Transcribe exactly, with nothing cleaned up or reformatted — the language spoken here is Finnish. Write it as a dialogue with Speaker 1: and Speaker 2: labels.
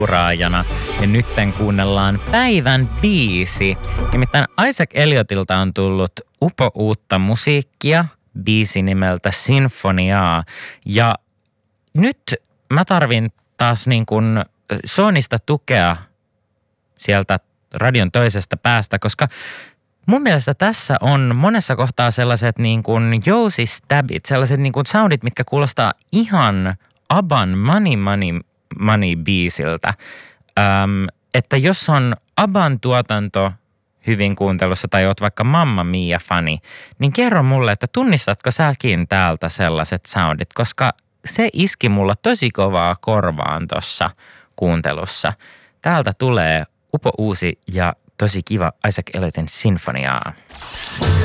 Speaker 1: seuraajana. Ja nytten kuunnellaan päivän biisi. Nimittäin Isaac Elliotilta on tullut upo uutta musiikkia, biisi nimeltä Sinfoniaa. Ja nyt mä tarvin taas niin kuin soonista tukea sieltä radion toisesta päästä, koska mun mielestä tässä on monessa kohtaa sellaiset niin kuin Josie Stabbit, sellaiset niin kuin soundit, mitkä kuulostaa ihan ABBAn Money Money Money biisiltä. Öm, että jos on ABBAn tuotanto hyvin kuuntelussa tai oot vaikka Mamma Mia-fani, niin kerro mulle, että tunnistatko säkin täältä sellaiset soundit, koska se iski mulla tosi kovaa korvaan tuossa kuuntelussa. Täältä tulee upo uusi ja tosi kiva Isaac Elliotin Sinfoniaa.